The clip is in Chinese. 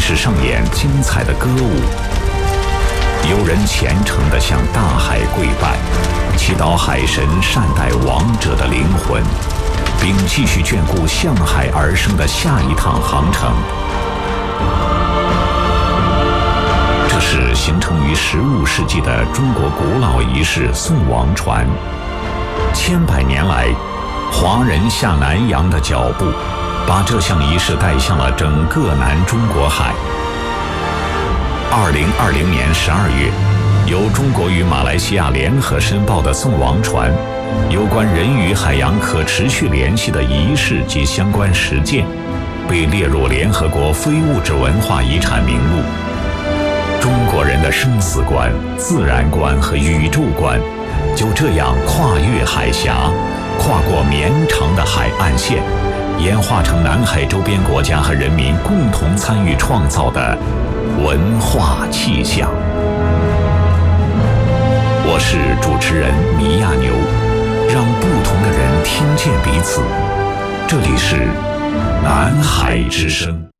始上演精彩的歌舞。有人虔诚地向大海跪拜，祈祷海神善待亡者的灵魂，并继续眷顾向海而生的下一趟航程。这是形成于15世纪的中国古老仪式送王船。千百年来，华人下南洋的脚步，把这项仪式带向了整个南中国海。2020年12月，由中国与马来西亚联合申报的送王船有关人与海洋可持续联系的仪式及相关实践，被列入联合国非物质文化遗产名录。中国人的生死观、自然观和宇宙观，就这样跨越海峡，跨过绵长的海岸线，演化成南海周边国家和人民共同参与创造的文化气象。我是主持人米亚牛，让不同的人听见彼此。这里是南海之声。